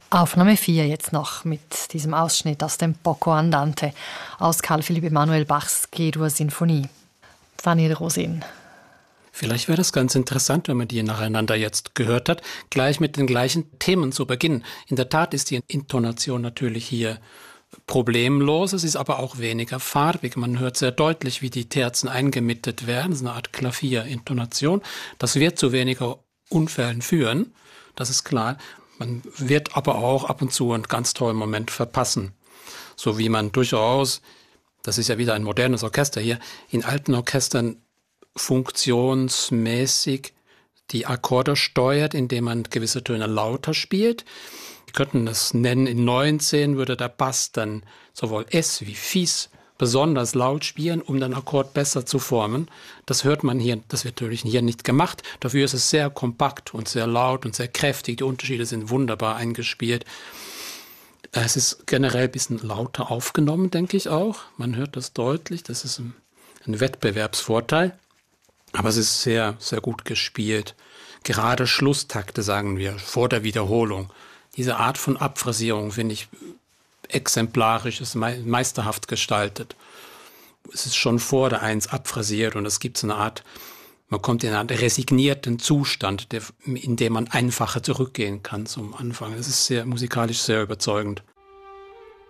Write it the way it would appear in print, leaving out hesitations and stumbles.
Aufnahme 4 jetzt noch mit diesem Ausschnitt aus dem Poco Andante aus Carl Philipp Emanuel Bachs G-Dur-Sinfonie. Daniel Rosin. Vielleicht wäre das ganz interessant, wenn man die nacheinander jetzt gehört hat, gleich mit den gleichen Themen zu beginnen. In der Tat ist die Intonation natürlich hier problemlos, es ist aber auch weniger farbig. Man hört sehr deutlich, wie die Terzen eingemittet werden, das ist eine Art Klavierintonation. Das wird zu weniger Unfällen führen, das ist klar. Man wird aber auch ab und zu einen ganz tollen Moment verpassen. So wie man durchaus, das ist ja wieder ein modernes Orchester hier, in alten Orchestern funktionsmäßig die Akkorde steuert, indem man gewisse Töne lauter spielt. Wir könnten das nennen, in 19 würde der Bass dann sowohl S wie Fis besonders laut spielen, um den Akkord besser zu formen. Das hört man hier, das wird natürlich hier nicht gemacht. Dafür ist es sehr kompakt und sehr laut und sehr kräftig. Die Unterschiede sind wunderbar eingespielt. Es ist generell ein bisschen lauter aufgenommen, denke ich auch. Man hört das deutlich, das ist ein Wettbewerbsvorteil. Aber es ist sehr, sehr gut gespielt. Gerade Schlusstakte, sagen wir, vor der Wiederholung. Diese Art von Abphrasierung finde ich exemplarisch, ist meisterhaft gestaltet. Es ist schon vor der Eins abphrasiert und es gibt so eine Art, man kommt in einen resignierten Zustand, in dem man einfacher zurückgehen kann zum Anfang. Es ist sehr musikalisch sehr überzeugend.